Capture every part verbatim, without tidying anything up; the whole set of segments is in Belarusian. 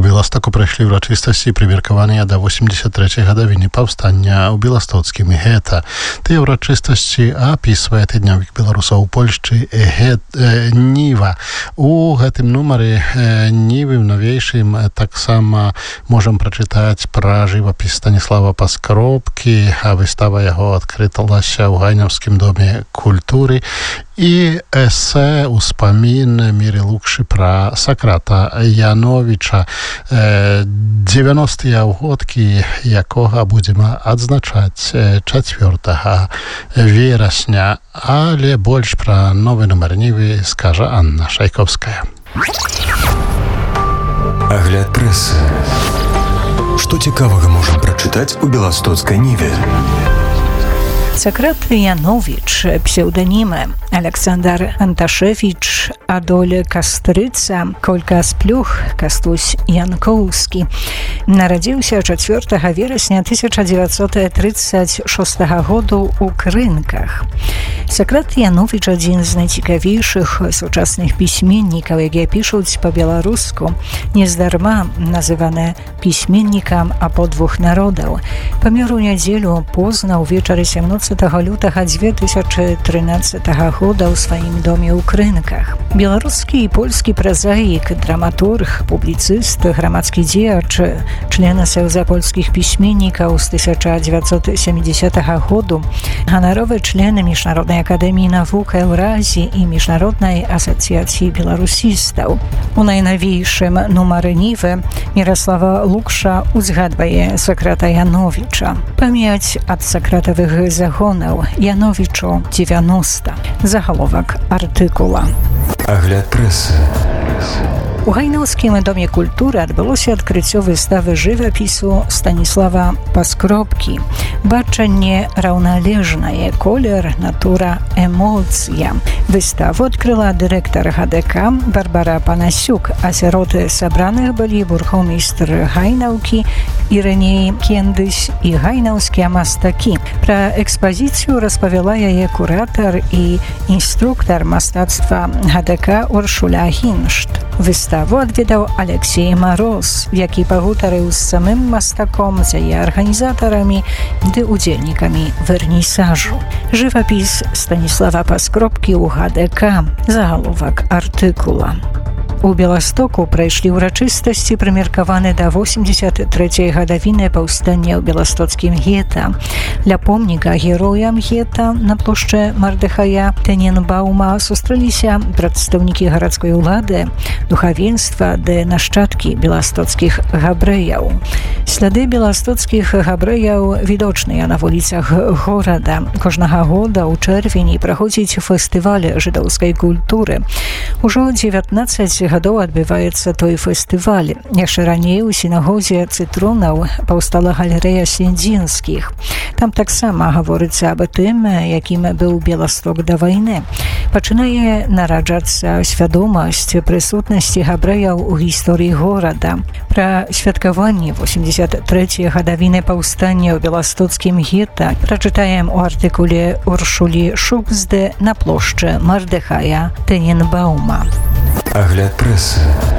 Беластоку прайшлі ўрачыстасці, прымеркаваныя да восемьдесят трэцяй гадавіны паўстання ў беластоцкім гета. Тыя ўрачыстасці апісвае тыднёвік беларусаў у Польшчы гет, э, Ніва. У гэтым нумары э, Нівы ў новейшым таксама можам прачытаць пра жывапіс Станіслава Паскробкі, а выстава яго адкрыталася ў Гайнаўскім доме культуры, і эсэ «Успамін Міры Лукшы» пра Сакрата Яновіча, дзевяностыя ўгодкі якога будзем адзначаць чацвёртага верасня. Але больш пра новы нумар Нівы скажа Анна Шайковская. Агляд прэсы. Што цікавага можам прачытаць у беластоцкай Ніве? Сакрат Янович, псевдонімы Александр Анташевич, Адоль Кастрыца, Колька Сплюх, Кастусь Янкоўскі. Нарадзіўся чацвёртага верасня тысяча дзевяцьсот тридцать шостага году ў Крынках. Сакрат Янович адзін з найцікавейшых сучасных пісьменнікаў, якія пішуць па-беларуску, нездарма называны пісьменнікам абодвух народаў. Памёр у нядзелю позна ўвечары сямнадцатага лютага дзве тысячы трынаццатага года ў сваім доме ў Крынках. Беларускі і польскі празаік, драматург, публіцыст, грамадскі дзеяч, член саюза польскіх пісьменнікаў з тысяча дзевяцьсот сямідзесятага году, ганаровы член Міжнароднай акадэміі навук Еўразіі і Міжнароднай асацыяцыі беларусістаў. У найнавейшым нумары Нівы Міраслава Лукша узгадвае Сакрата Яновіча. Памяць ад сакратавых загонаў Яновічу девяносто. Загаловак артыкула. Агляд прэсы. У Гайнаўскім доме культуры адбылося адкрыццё выставы жывапісу Станіслава Паскробкі. Бачанне раўналежнае, колер, натура, эмоцыя. Выставу адкрыла дырэктар ГДК Барбара Панасюк, а сярод сабраных былі бургомістр Гайнаўкі Ірыней Кендысь і гайнаўскія мастакі. Пра экспазіцыю распавяла яе куратар і інструктар мастацтва ГДК Уршуля Гіншт. Выставу адведаў Алексей Мароз, які пагутарыў з самым мастаком, з яе арганізатарамі ды удзельнікамі вернісажу. Жывапіс Станіслава Паскробкі ў ГДК. Загаловак артыкула. У Беластоку прайшлі ўрачыстасці, прымеркаваны да восемьдесят трэцяй гадавіны паўстання ў беластоцкім гета. Ля помніка героям гета на плошчы Мардыхая Тэненбаума сустрэліся прадстаўнікі гарадской улады, духавенства ды нашчадкі беластоцкіх габрэяў. Сляды беластоцкіх габрэяў відочныя на вуліцах горада. Кожнага года ў чэрвені праходзіць фестываль жыдоўскай культуры. Ужо дзевятнаццаць гадоў адбываецца той фестываль. Яшчэ раней у сінагозе Цытронаў паўстала галерэя Сендзінскіх. Там таксама гаворыцца аб тым, якім быў Беласток да вайны. Пачынае нараджацца свядомасць прысутнасці габрэяў у гісторыі горада. Пра святкаванне восемьдесят трэцяй гадавіны паўстання ў беластоцкім гета прачытаем у артыкуле Уршулі Шубзды на плошчы Мардыхая Тэненбаума. Агляд прэсы.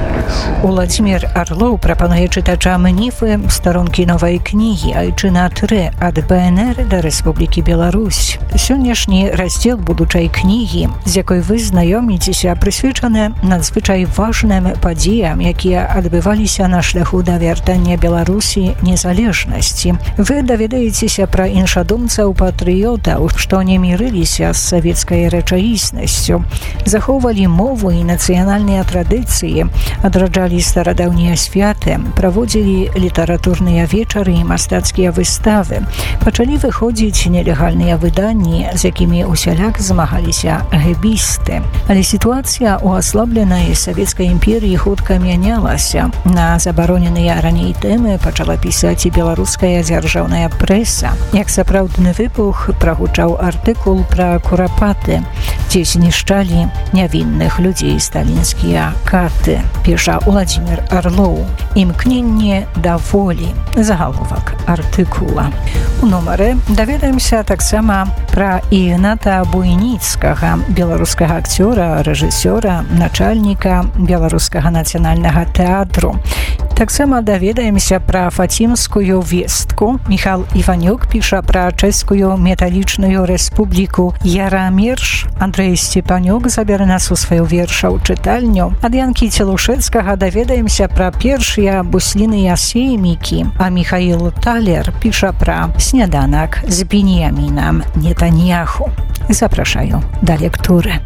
Уладзімір Арлоў прапануе чытачам Нівы старонкі новай кнігі «Айчына тры» ад БНР да Рэспублікі Беларусь. Сённяшні раздзел будучай кнігі, з якой вы знаёміцеся, прысвечаны надзвычай важным падзеям, якія адбываліся на шляху да вяртання Беларусі незалежнасці. Вы даведаецеся пра іншадумцаў-патрыётаў, што не мірыліся з савецкай рэчаіснасцю, захоўвалі мову і нацыянальныя традыцыі, адраджалі старадаўнія святы, праводзілі літаратурныя вечары і мастацкія выставы. Пачалі выходзіць нелегальныя выданні, з якімі усяляк змагаліся гэбісты. Але сітуацыя ў аслабленай савецкай імперіі хутка мянялася. На забароненыя раней тэмы пачала пісаць і беларуская дзяржаўная прэса. Як сапраўдны выбух прагучаў артыкул пра курапаты, дзе знішчалі нявінных людзей сталінскія каты. Піша Уладзімір Арлоў. Імкненне да волі. Загаловак артыкула. У нумары даведаемся таксама пра Ігната Буйніцкага, беларускага акцёра, рэжысёра, начальніка беларускага нацыянальнага тэатру. Таксама даведаемся пра фацімскую вестку. Міхал Іванюк піша пра чэшскую металічную рэспубліку Ярамірш. Андрэй Сцепанюк забярэ нас у сваю верша ў чытальню. Ад Янкі Целушэцкага даведаемся пра першыя бусліныя сеймікі, а Михаил Талер піша пра сняданак з Беньямінам Нетаньяху. Запрашаю да лектуры.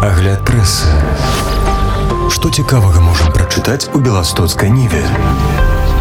Агляд прэсы. Што цікавага можам прачытаць у беластоцкай ніве?